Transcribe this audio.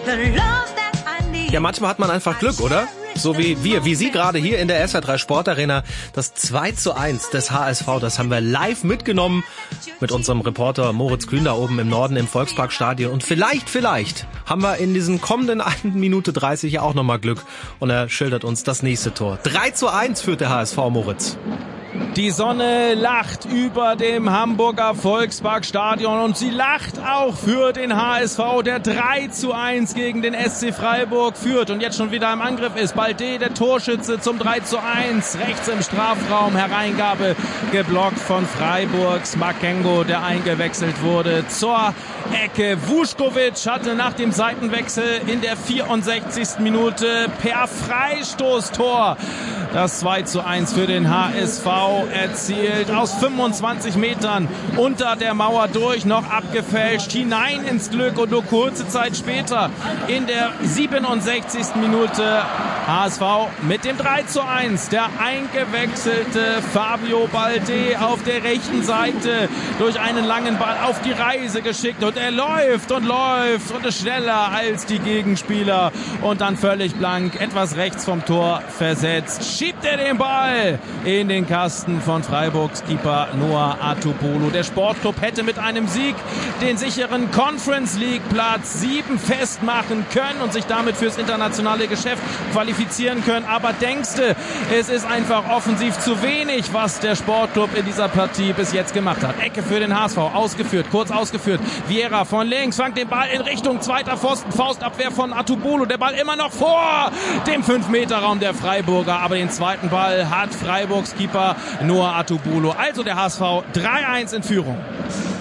Ja, manchmal hat man einfach Glück, oder? So wie Sie gerade hier in der SR3 Sportarena. Das 2:1 des HSV, das haben wir live mitgenommen mit unserem Reporter Moritz Kühn da oben im Norden im Volksparkstadion. Und vielleicht haben wir in diesen kommenden 1 Minute 30 ja auch nochmal Glück. Und er schildert uns das nächste Tor. 3:1 führt der HSV, Moritz. Die Sonne lacht über dem Hamburger Volksparkstadion und sie lacht auch für den HSV, der 3:1 gegen den SC Freiburg führt und jetzt schon wieder im Angriff ist. Balde, der Torschütze zum 3:1, rechts im Strafraum, Hereingabe geblockt von Freiburgs Makengo, der eingewechselt wurde zur Ecke. Vuskovic hatte nach dem Seitenwechsel in der 64. Minute per Freistoßtor das 2:1 für den HSV erzielt. Aus 25 Metern unter der Mauer durch, noch abgefälscht, hinein ins Glück und nur kurze Zeit später in der 67. Minute HSV mit dem 3:1. Der eingewechselte Fabio Balde auf der rechten Seite durch einen langen Ball auf die Reise geschickt und er läuft und ist schneller als die Gegenspieler und dann völlig blank, etwas rechts vom Tor versetzt, schiebt er den Ball in den Kasten von Freiburgs Keeper Noah Atubolo. Der Sportclub hätte mit einem Sieg den sicheren Conference League Platz 7 festmachen können und sich damit fürs internationale Geschäft qualifizieren können. Aber denkste, es ist einfach offensiv zu wenig, was der Sportclub in dieser Partie bis jetzt gemacht hat. Ecke für den HSV, kurz ausgeführt. Vieira von links fängt den Ball in Richtung zweiter Pfosten, Faustabwehr von Atubolo. Der Ball immer noch vor dem 5-Meter-Raum der Freiburger, aber den zweiten Ball hat Freiburgs Keeper Noah Atubolo. Also der HSV 3:1 in Führung.